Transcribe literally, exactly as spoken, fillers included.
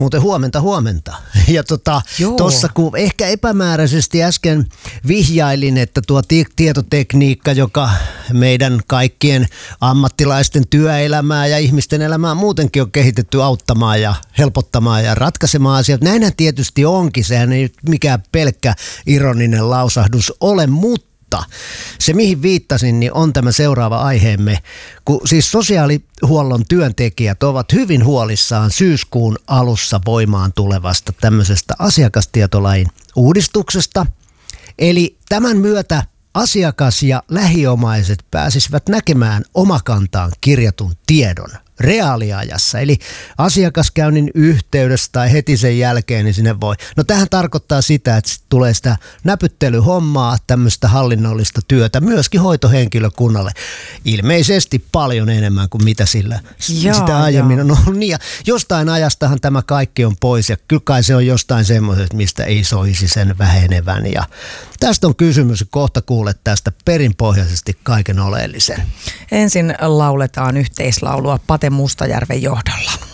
Muuten huomenta, huomenta. Ja tota, tuossa kun ehkä epämääräisesti äsken vihjailin, että tuo tietotekniikka, joka meidän kaikkien ammattilaisten työelämää ja ihmisten elämää muutenkin on kehitetty auttamaan ja helpottamaan ja ratkaisemaan asiat. Näinhän tietysti onkin, sehän ei mikään pelkkä ironinen lausahdus ole, mutta se, mihin viittasin, niin on tämä seuraava aiheemme, kun siis sosiaalihuollon työntekijät ovat hyvin huolissaan syyskuun alussa voimaan tulevasta tämmöisestä asiakastietolain uudistuksesta. Eli tämän myötä asiakas ja lähiomaiset pääsisivät näkemään omakantaan kirjatun tiedon reaaliajassa, eli asiakaskäynnin yhteydessä tai heti sen jälkeen, niin sinne voi. No tähän tarkoittaa sitä, että tulee sitä näpyttelyhommaa, tämmöistä hallinnollista työtä myöskin hoitohenkilökunnalle. Ilmeisesti paljon enemmän kuin mitä sillä Jaa, sitä aiemmin on ollut. Niin, ja jostain ajastahan tämä kaikki on pois ja kyllä kai se on jostain semmoisesta, mistä ei soisi sen vähenevän. Ja tästä on kysymys, kohta kuulet tästä perinpohjaisesti kaiken oleellisen. Ensin lauletaan yhteislaulua Pate Mustajärven johdolla.